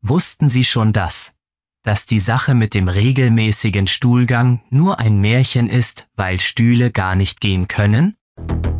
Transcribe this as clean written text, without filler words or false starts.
Wussten Sie schon das? Dass die Sache mit dem regelmäßigen Stuhlgang nur ein Märchen ist, weil Stühle gar nicht gehen können?